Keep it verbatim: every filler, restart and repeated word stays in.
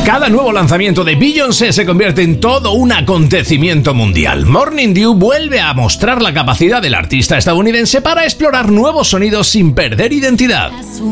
Cada nuevo lanzamiento de Beyoncé se convierte en todo un acontecimiento mundial. Morning Dew vuelve a mostrar la capacidad del artista estadounidense para explorar nuevos sonidos sin perder identidad.